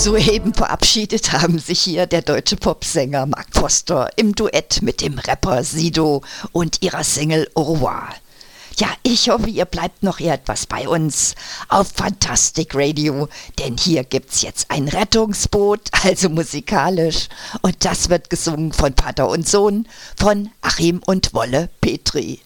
Soeben verabschiedet haben sich hier der deutsche Popsänger Mark Foster im Duett mit dem Rapper Sido und ihrer Single Au revoir. Ja, ich hoffe, ihr bleibt noch etwas bei uns auf Fantastic Radio, denn hier gibt's jetzt ein Rettungsboot, also musikalisch, und das wird gesungen von Vater und Sohn, von Achim und Wolle Petri.